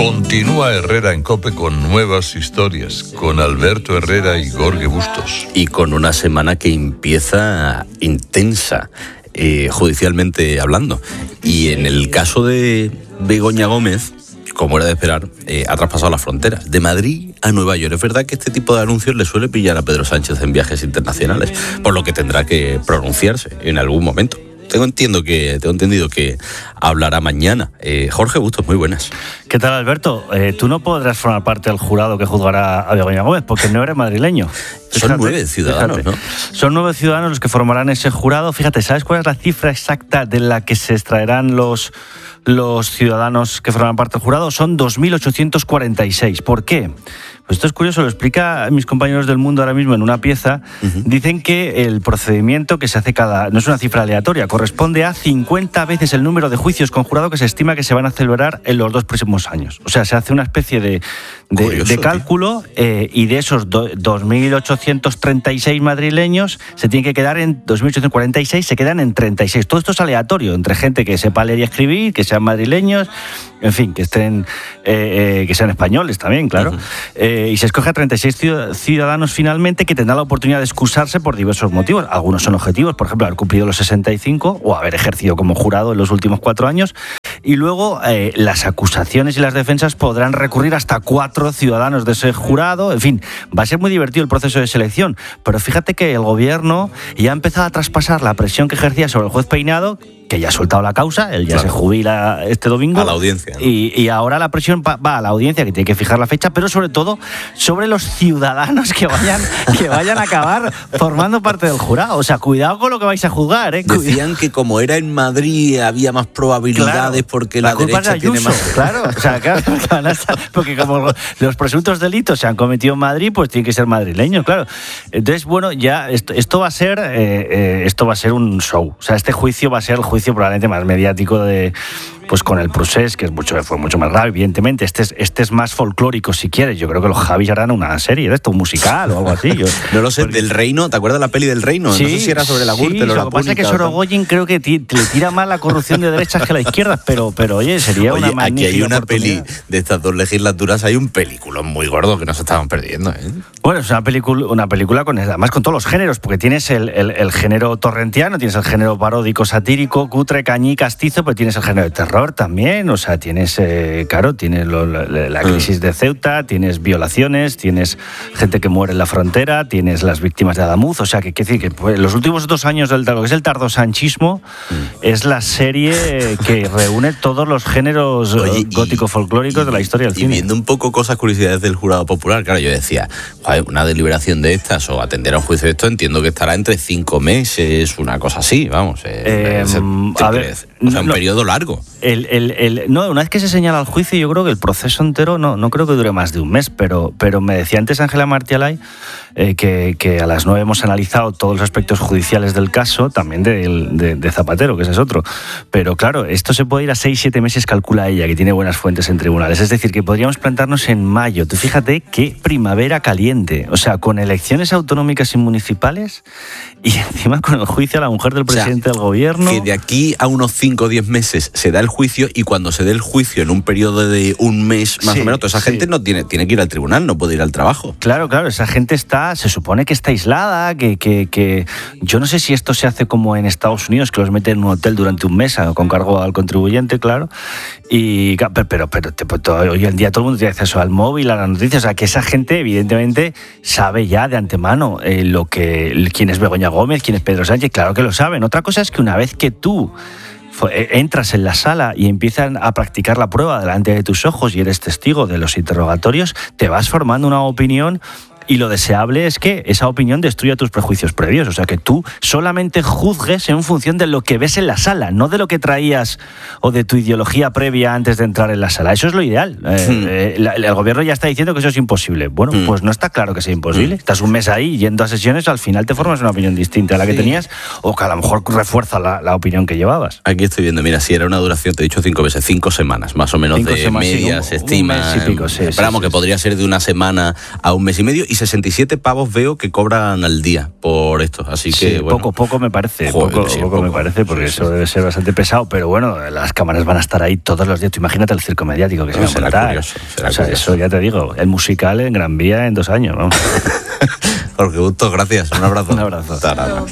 Continúa Herrera en COPE con nuevas historias, con Alberto Herrera y Jorge Bustos. Y con una semana que empieza intensa, judicialmente hablando. Y en el caso de Begoña Gómez, como era de esperar, ha traspasado las fronteras, de Madrid a Nueva York. Es verdad que este tipo de anuncios le suele pillar a Pedro Sánchez en viajes internacionales, por lo que tendrá que pronunciarse en algún momento. Tengo entendido que hablará mañana. Jorge Bustos, muy buenas. ¿Qué tal, Alberto? Tú no podrás formar parte del jurado que juzgará a Begoña Gómez porque no eres madrileño. Son 9 ciudadanos, ¿no? Son 9 ciudadanos los que formarán ese jurado. Fíjate, ¿sabes cuál es la cifra exacta de la que se extraerán los ciudadanos que forman parte del jurado? Son 2.846. ¿Por qué? Pues esto es curioso, lo explica mis compañeros del Mundo ahora mismo en una pieza. Dicen que el procedimiento que se hace no es una cifra aleatoria, corresponde a 50 veces el número de juicios con jurado que se estima que se van a celebrar en los 2 próximos años. O sea, se hace una especie de cálculo y de esos 2.836 madrileños se tienen que quedar en 2.846, se quedan en 36. Todo esto es aleatorio, entre gente que sepa leer y escribir, que sean madrileños, en fin, que estén que sean españoles también, claro. Y se escoge a 36 ciudadanos finalmente que tendrán la oportunidad de excusarse por diversos motivos. Algunos son objetivos, por ejemplo, haber cumplido los 65 o haber ejercido como jurado en los últimos 4 años. Y luego las acusaciones y las defensas podrán recurrir hasta 4 ciudadanos de ese jurado. En fin, va a ser muy divertido el proceso de selección. Pero fíjate que el gobierno ya ha empezado a traspasar la presión que ejercía sobre el juez Peinado, que ya ha soltado la causa, él ya se jubila este domingo. A la audiencia, ¿no? Y ahora la presión va a la audiencia, que tiene que fijar la fecha, pero sobre todo sobre los ciudadanos que vayan a acabar formando parte del jurado. O sea, cuidado con lo que vais a juzgar, ¿eh? Decían que como era en Madrid había más probabilidades, claro, porque la derecha tiene más... Claro, o sea, claro, porque como los presuntos delitos se han cometido en Madrid, pues tienen que ser madrileños, claro. Entonces, bueno, ya esto va a ser un show. O sea, este juicio va a ser el juicio probablemente más mediático pues con el procés, que fue mucho más grave, evidentemente. Este es más folclórico, si quieres. Yo creo que los Javis harán una serie de esto, un musical o algo así. No lo sé, del Reino, ¿te acuerdas la peli del Reino? Sí, no sé si era sobre la Gürtel o la Púnica. Lo que pasa es que Sorogoyen creo que le tira más la corrupción de derechas que la izquierda, pero oye, sería una magnífica aquí hay una oportunidad. Peli de estas 2 legislaturas, hay un peliculón muy gordo que nos estaban perdiendo, ¿eh? Bueno, es una película además con todos los géneros, porque tienes el género torrentiano, tienes el género paródico, satírico, cutre, cañí, castizo, pero tienes el género de terror también. O sea, tienes la crisis de Ceuta, tienes violaciones, tienes gente que muere en la frontera, tienes las víctimas de Adamuz. O sea, que pues, los últimos 2 años lo que es el tardosanchismo es la serie que reúne todos los géneros gótico-folclóricos de la historia del cine. Y viendo un poco curiosidades del jurado popular, claro, yo decía, una deliberación de estas o atender a un juicio de esto, entiendo que estará entre 5 meses, una cosa así, vamos. Un periodo largo. No, una vez que se señala el juicio, yo creo que el proceso entero no creo que dure más de un mes, pero me decía antes Ángela Martialay que a las 9 hemos analizado todos los aspectos judiciales del caso, también de Zapatero, que ese es otro. Pero claro, esto se puede ir a 6-7 meses, calcula ella, que tiene buenas fuentes en tribunales. Es decir, que podríamos plantarnos en mayo. Tú fíjate qué primavera caliente. O sea, con elecciones autonómicas y municipales y encima con el juicio a la mujer del presidente del gobierno. Que de aquí a unos 5 o 10 meses se da el juicio, y cuando se dé el juicio en un periodo de un mes más o menos, toda esa gente no tiene que ir al tribunal, no puede ir al trabajo. Claro, esa gente se supone que está aislada, que yo no sé si esto se hace como en Estados Unidos, que los meten en un hotel durante un mes con cargo al contribuyente, claro. Pero hoy en día todo el mundo tiene acceso al móvil, a las noticias. O sea, que esa gente evidentemente sabe ya de antemano quién es Begoña Gómez, quién es Pedro Sánchez. Claro que lo saben. Otra cosa es que una vez que tú entras en la sala y empiezan a practicar la prueba delante de tus ojos y eres testigo de los interrogatorios, te vas formando una opinión. Y lo deseable es que esa opinión destruya tus prejuicios previos. O sea, que tú solamente juzgues en función de lo que ves en la sala, no de lo que traías o de tu ideología previa antes de entrar en la sala. Eso es lo ideal. El gobierno ya está diciendo que eso es imposible. Bueno, pues no está claro que sea imposible. Estás un mes ahí yendo a sesiones, al final te formas una opinión distinta a la que tenías, o que a lo mejor refuerza la opinión que llevabas. Aquí estoy viendo, mira, si era una duración, te he dicho 5 meses, 5 semanas, más o menos, 5 de semanas, media, se estima. Un mes y pico, sí. Esperamos que podría ser de una semana a un mes y medio. y 67 pavos veo que cobran al día por esto. Así que, bueno. Poco me parece. Joder, Poco me parece, porque eso debe ser bastante pesado. Pero bueno, las cámaras van a estar ahí todos los días. Tú imagínate el circo mediático que se va a montar. Curioso, eso ya te digo. El musical en Gran Vía en 2 años, vamos. Jorge Bustos, gracias. Un abrazo. Un abrazo. Hasta ahora.